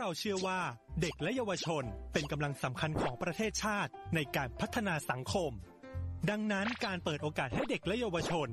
เราเชื่อว่าเด็กและเยาวชนเป็นกำลังสำคัญของประเทศชาติในการพัฒนาสังคมดังนั้นการเปิดโอกาสให้เด็กและเยาวชน